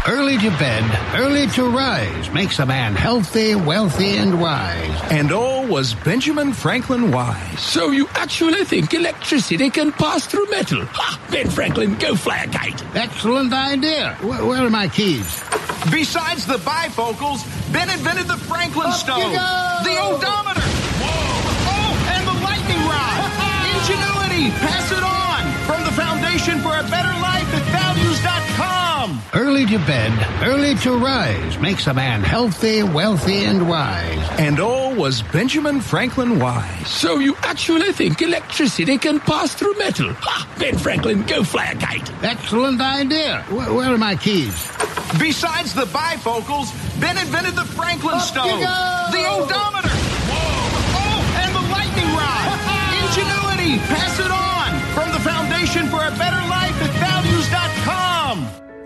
Early to bed, early to rise makes a man healthy, wealthy, and wise. And all was Benjamin Franklin wise. So you actually think electricity can pass through metal? Ha! Ben Franklin, go fly a kite. Excellent idea. Where are my keys? Besides the bifocals, Ben invented the Franklin stove, the odometer. Whoa! Oh, and the lightning rod. Ingenuity, pass it on. From the Foundation for a Better Life at values.com. Early to bed, early to rise makes a man healthy, wealthy, and wise. And all was Benjamin Franklin wise. So you actually think electricity can pass through metal? Ha! Ben Franklin, go fly a kite. Excellent idea. Where are my keys? Besides the bifocals, Ben invented the Franklin stove, the odometer. Whoa! Oh, and the lightning rod. Ingenuity, pass it on. From the Foundation for a Better Life at values.com.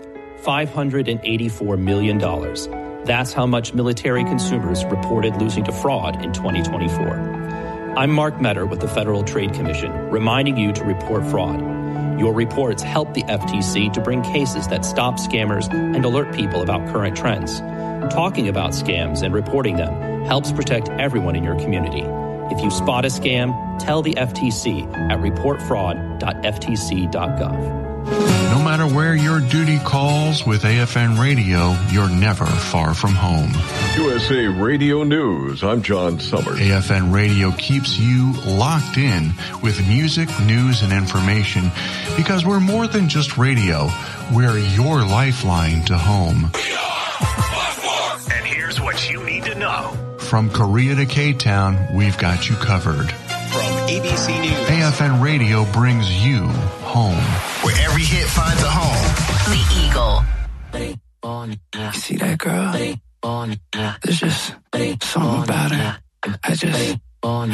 $584 million. That's how much military consumers reported losing to fraud in 2024. I'm Mark Metter with the Federal Trade Commission, reminding you to report fraud. Your reports help the FTC to bring cases that stop scammers and alert people about current trends. Talking about scams and reporting them helps protect everyone in your community. If you spot a scam, tell the FTC at reportfraud.ftc.gov. No matter where your duty calls with AFN Radio, you're never far from home. USA Radio News, I'm John Summers. AFN Radio keeps you locked in with music, news, and information because we're more than just radio. We're your lifeline to home. And here's what you need to know. From Korea to K-Town, we've got you covered. From ABC News, AFN Radio brings you home. where every hit finds a home. The Eagle. You see that girl? There's just something about her. I